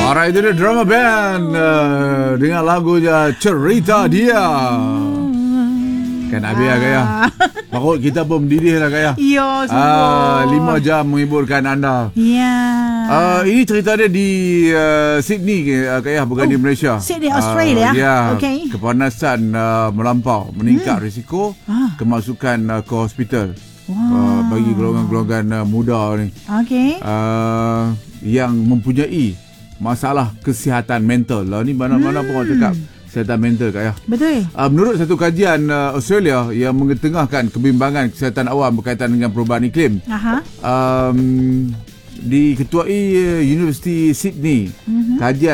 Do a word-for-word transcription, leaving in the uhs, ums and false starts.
Alright, itu dia drama band uh, dengan lagunya Cerita Dia. Kan habis lah Kaya. Makut kita pun mendidih lah Kaya. Ya, sungguh. Ah, lima jam menghiburkan anda. Ya. Uh, ini cerita dia di uh, Sydney uh, Kaya, bukan Oh, di Malaysia. Sydney, Australia. Uh, ya, Okay. kepanasan uh, melampau, meningkat hmm. risiko Ah. kemasukan uh, ke hospital. Wow. Uh, bagi golongan-golongan uh, muda ni. Okay. Uh, yang mempunyai masalah kesihatan mental lah. Ni mana-mana hmm. pun orang cakap kesihatan mental Kak ya. Betul. Uh, menurut satu kajian uh, Australia yang mengetengahkan kebimbangan kesihatan awam berkaitan dengan perubahan iklim, Aha. um, diketuai uh, Universiti Sydney, mm-hmm. kajian